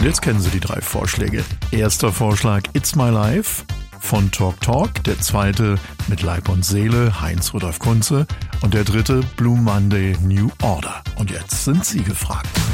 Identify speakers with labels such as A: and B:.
A: Und jetzt kennen Sie die 3 Vorschläge. Erster Vorschlag It's My Life von Talk Talk, der zweite mit Leib und Seele, Heinz Rudolf Kunze und der dritte Blue Monday New Order. Und jetzt sind Sie gefragt.